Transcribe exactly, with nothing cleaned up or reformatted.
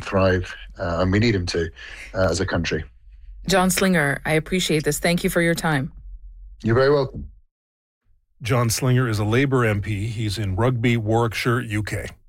thrive, uh, and we need him to, uh, as a country. John Slinger, I appreciate this. Thank you for your time. You're very welcome. John Slinger is a Labour M P. He's in Rugby, Warwickshire, U K.